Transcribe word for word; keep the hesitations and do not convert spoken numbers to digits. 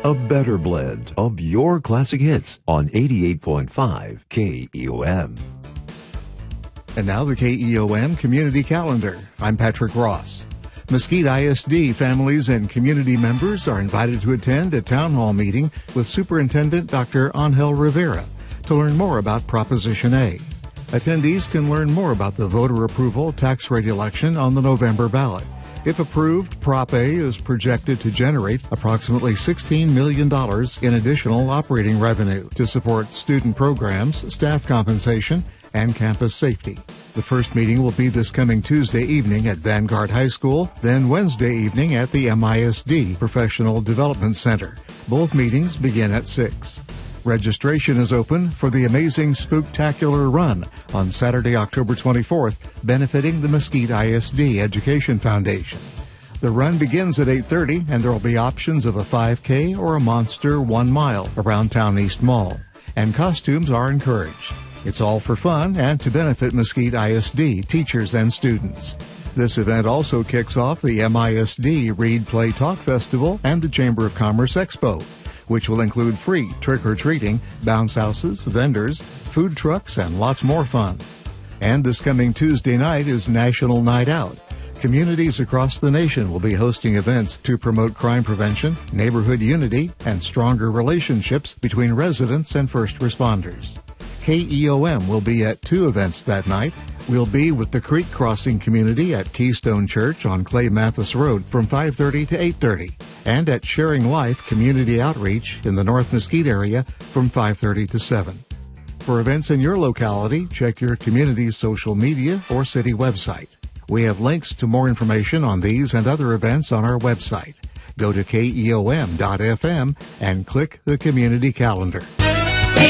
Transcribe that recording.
A better blend of your classic hits on eighty-eight point five K E O M. And now the K E O M Community Calendar. I'm Patrick Ross. Mesquite I S D families and community members are invited to attend a town hall meeting with Superintendent Doctor Angel Rivera to learn more about Proposition A. Attendees can learn more about the voter approval tax rate election on the November ballot. If approved, Prop A is projected to generate approximately sixteen million dollars in additional operating revenue to support student programs, staff compensation, and campus safety. The first meeting will be this coming Tuesday evening at Vanguard High School, then Wednesday evening at the M I S D Professional Development Center. Both meetings begin at six. Registration is open for the Amazing Spooktacular Run on Saturday, October twenty-fourth, benefiting the Mesquite I S D Education Foundation. The run begins at eight thirty, and there will be options of a five K or a monster one mile around Town East Mall, and costumes are encouraged. It's all for fun and to benefit Mesquite I S D teachers and students. This event also kicks off the M I S D Read Play Talk Festival and the Chamber of Commerce Expo, which will include free trick-or-treating, bounce houses, vendors, food trucks, and lots more fun. And this coming Tuesday night is National Night Out. Communities across the nation will be hosting events to promote crime prevention, neighborhood unity, and stronger relationships between residents and first responders. K E O M will be at two events that night. We'll be with the Creek Crossing community at Keystone Church on Clay Mathis Road from five thirty to eight thirty, and at Sharing Life Community Outreach in the North Mesquite area from five thirty to seven. For events in your locality, check your community's social media or city website. We have links to more information on these and other events on our website. Go to K E O M dot F M and click the Community Calendar.